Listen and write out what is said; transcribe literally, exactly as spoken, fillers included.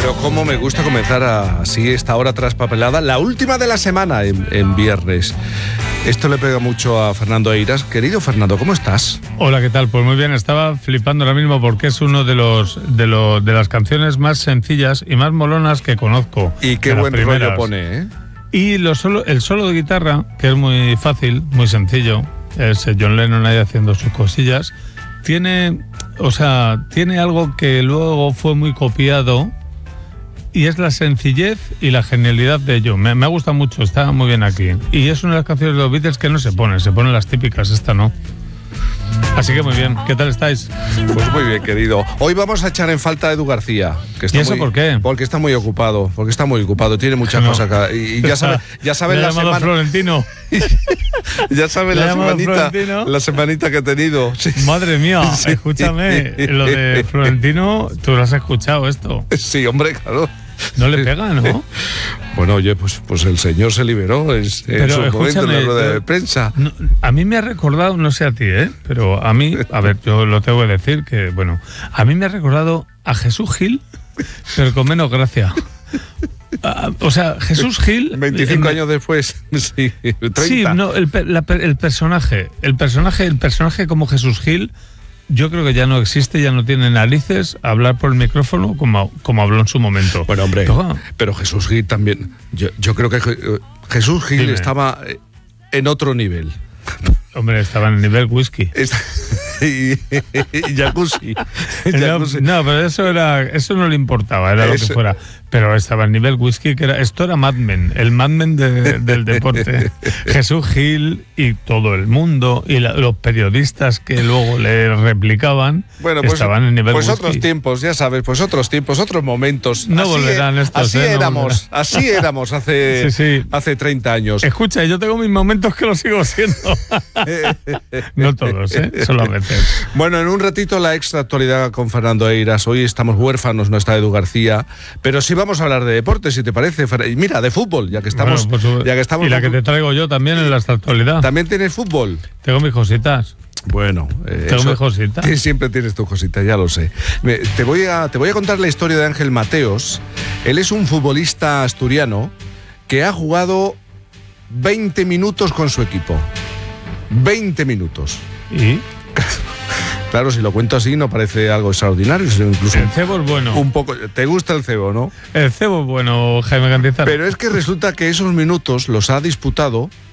Pero cómo me gusta comenzar a, así esta hora traspapelada, la última de la semana en, en viernes. Esto le pega mucho a Fernando Eiras. Querido Fernando, ¿cómo estás? Hola, ¿qué tal? Pues muy bien, estaba flipando ahora mismo porque es uno de los de, lo, de las canciones más sencillas y más molonas que conozco. Y qué buen rollo pone, ¿eh? Y lo solo, el solo de guitarra, que es muy fácil, muy sencillo, es John Lennon ahí haciendo sus cosillas, tiene, o sea, tiene algo que luego fue muy copiado. Y es la sencillez y la genialidad de ello. Me, me ha gustado mucho, está muy bien aquí. Y es una de las canciones de los Beatles que no se ponen, se ponen las típicas, esta no. Así que muy bien, ¿qué tal estáis? Pues muy bien, querido. Hoy vamos a echar en falta a Edu García. Que está ¿Y eso muy, por qué? Porque está muy ocupado, porque está muy ocupado, tiene muchas no. cosas acá. Y, y ya saben ya saben la semana... Florentino. Ya saben la semanita, la semanita que he tenido. Sí. Madre mía, sí. Escúchame, lo de Florentino, tú lo has escuchado esto. Sí, hombre, claro. No le pega, ¿no? Bueno, oye, pues, pues el señor se liberó en, en su momento en la rueda de prensa. No, a mí me ha recordado, no sé a ti, ¿eh? Pero a mí, a ver, yo lo tengo que decir que, bueno, a mí me ha recordado a Jesús Gil, pero con menos gracia. Uh, o sea, Jesús Gil... veinticinco eh, años después, sí, treinta. Sí, no, el, la, el personaje, el personaje, el personaje como Jesús Gil... Yo creo que ya no existe, ya no tiene narices a hablar por el micrófono como, como habló en su momento. Bueno, hombre, Toga. Pero Jesús Gil también. Yo, yo creo que Jesús Gil Dime. estaba en otro nivel. Hombre, estaba en el nivel whisky. y, y jacuzzi. jacuzzi. No, pero eso era, eso no le importaba, era eso. Lo que fuera. Pero estaba en nivel whisky, que era, esto era Mad Men, el Mad Men de, del deporte. Jesús Gil y todo el mundo y la, los periodistas que luego le replicaban, bueno, pues, estaban en nivel pues whisky. Pues otros tiempos, ya sabes, pues otros tiempos, otros momentos. No así volverán estos. Así ¿eh? éramos, no así éramos hace, sí, sí. hace treinta años. Escucha, yo tengo mis momentos que lo sigo siendo. No todos, ¿eh? Solo a veces. Bueno, en un ratito la extra actualidad con Fernando Eiras. Hoy estamos huérfanos, no está Edu García, pero sí vamos a hablar de deporte, si te parece. Y mira, de fútbol, ya que estamos. Bueno, pues, ya que estamos y la que te traigo yo también en la actualidad. ¿También tienes fútbol? Tengo mis cositas. Bueno, eh, tengo mis cositas. Siempre tienes tus cositas, ya lo sé. Me, te, voy a, te voy a contar la historia de Ángel Mateos. Él es un futbolista asturiano que ha jugado veinte minutos con su equipo. veinte minutos. ¿Y? Claro, si lo cuento así no parece algo extraordinario. Incluso el cebo es bueno. Un poco, ¿te gusta el cebo, no? El cebo es bueno, Jaime Cantizano. Pero es que resulta que esos minutos los ha disputado